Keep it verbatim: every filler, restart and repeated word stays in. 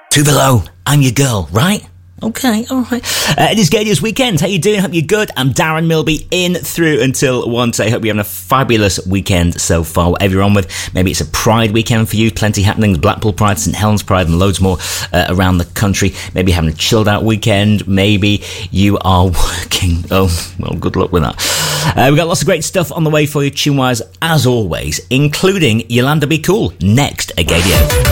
Too below, I'm your girl, right? Okay, all right. Uh, it is Gadia's weekend. How you doing? Hope you're good. I'm Darren Milby, in through until one today. Hope you're having a fabulous weekend so far, whatever you're on with. Maybe it's a Pride weekend for you. Plenty happening. Blackpool Pride, St Helens Pride, and loads more uh, around the country. Maybe you're having a chilled out weekend. Maybe you are working. Oh, well, good luck with that. Uh, we've got lots of great stuff on the way for you, tune-wise, as always, including Yolanda Be Cool, next at Gadia.